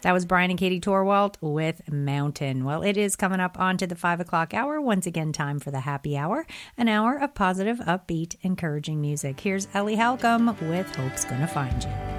That was Brian and Katie Torwalt with Mountain. Well, it is coming up onto the 5 o'clock hour. Once again, time for the happy hour, an hour of positive, upbeat, encouraging music. Here's Ellie Halcomb with Hope's Gonna Find You.